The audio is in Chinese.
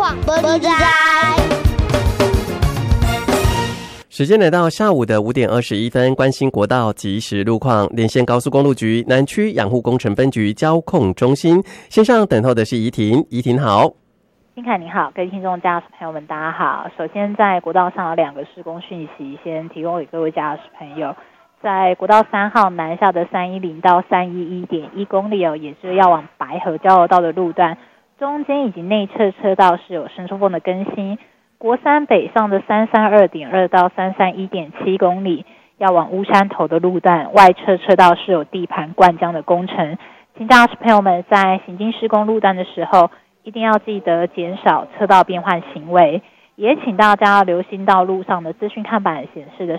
不知时间来到下午的5点21分，关心国道即时路况。连线高速公路局南区养护工程分局交控中心，线上等候的是怡婷。怡婷好。 金凯你好，各位听众驾驶朋友们大家好。首先在国道上有2个施工讯息，先提供给各位驾驶朋友。在国道3号南下的310到311.1公里也就是要往白河交流道的路段，中间以及内侧车道是有伸缩缝的更新。国3北上的332.2到331.7公里，要往乌山头的路段，外侧车道是有地盘灌浆的工程。请驾驶朋友们在行经施工路段的时候，一定要记得减少车道变换行为，也请大家留心到路上的资讯看板显示的